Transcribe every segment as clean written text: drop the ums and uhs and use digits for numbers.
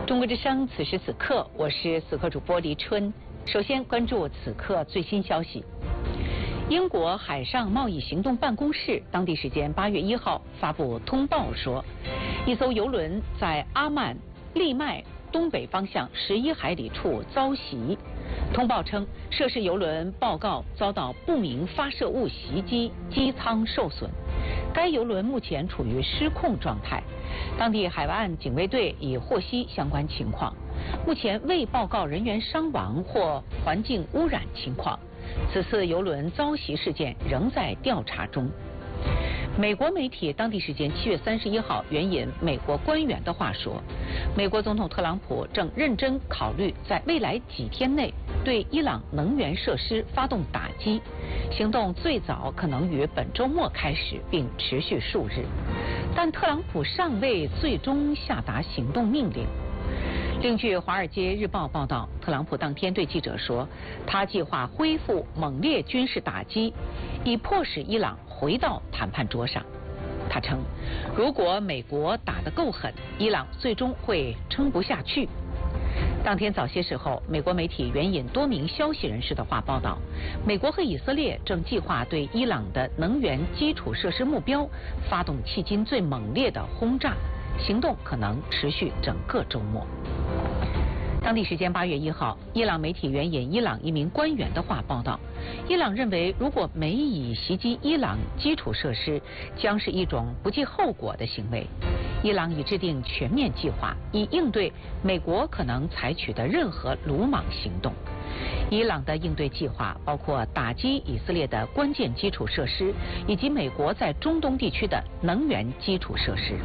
中国之声，此时此刻，我是此刻主播黎春。首先关注此刻最新消息。英国海上贸易行动办公室当地时间8月1号发布通报说，一艘邮轮在阿曼利麦东北方向11海里处遭袭。通报称，涉事邮轮报告遭到不明发射物袭击，机舱受损。该邮轮目前处于失控状态，当地海湾警卫队已获悉相关情况，目前未报告人员伤亡或环境污染情况。此次邮轮遭袭事件仍在调查中。美国媒体当地时间7月31号援引美国官员的话说，美国总统特朗普正认真考虑在未来几天内对伊朗能源设施发动打击，行动最早可能于本周末开始，并持续数日。但特朗普尚未最终下达行动命令。另据《华尔街日报》报道，特朗普当天对记者说，他计划恢复猛烈军事打击，以迫使伊朗回到谈判桌上。他称，如果美国打得够狠，伊朗最终会撑不下去。当天早些时候，美国媒体援引多名消息人士的话报道，美国和以色列正计划对伊朗的能源基础设施目标发动迄今最猛烈的轰炸，行动可能持续整个周末。当地时间8月1号，伊朗媒体援引伊朗一名官员的话报道，伊朗认为如果美以袭击伊朗基础设施，将是一种不计后果的行为。伊朗已制定全面计划，以应对美国可能采取的任何鲁莽行动。伊朗的应对计划包括打击以色列的关键基础设施，以及美国在中东地区的能源基础设施。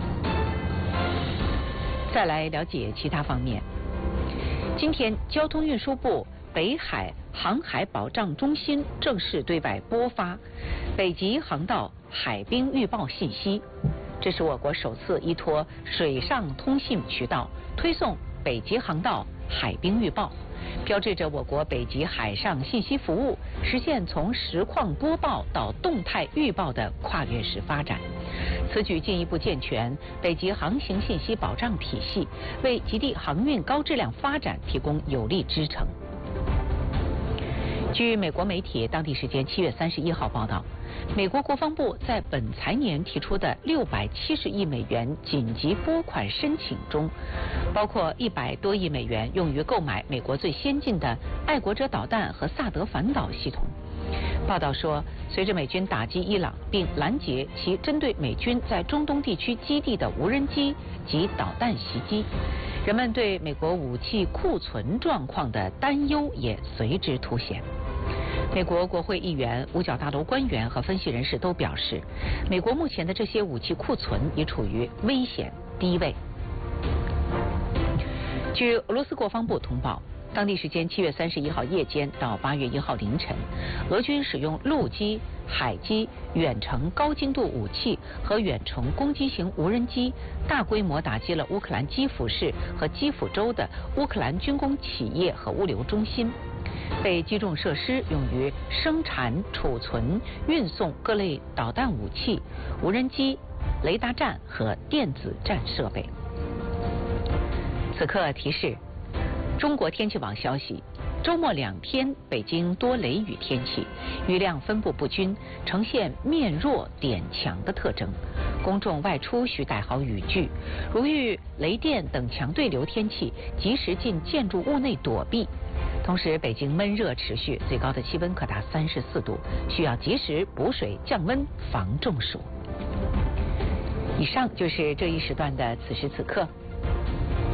再来了解其他方面。今天，交通运输部北海航海保障中心正式对外播发北极航道海冰预报信息，这是我国首次依托水上通信渠道推送北极航道海冰预报，标志着我国北极海上信息服务实现从实况播报到动态预报的跨越式发展。此举进一步健全北极航行信息保障体系，为极地航运高质量发展提供有力支撑。据美国媒体当地时间7月31号报道，美国国防部在本财年提出的670亿美元紧急拨款申请中，包括100多亿美元用于购买美国最先进的爱国者导弹和萨德反导系统。报道说，随着美军打击伊朗并拦截其针对美军在中东地区基地的无人机及导弹袭击，人们对美国武器库存状况的担忧也随之凸显。美国国会议员、五角大楼官员和分析人士都表示，美国目前的这些武器库存已处于危险低位。据俄罗斯国防部通报，当地时间7月31号夜间到8月1号凌晨，俄军使用陆基、海基、远程高精度武器和远程攻击型无人机，大规模打击了乌克兰基辅市和基辅州的乌克兰军工企业和物流中心。被击中设施用于生产、储存、运送各类导弹武器、无人机、雷达站和电子战设备。此刻提示：中国天气网消息，周末2天北京多雷雨天气，雨量分布不均，呈现面弱点强的特征。公众外出需带好雨具，如遇雷电等强对流天气，及时进建筑物内躲避。同时，北京闷热持续，最高的气温可达34度，需要及时补水降温，防中暑。以上就是这一时段的此时此刻。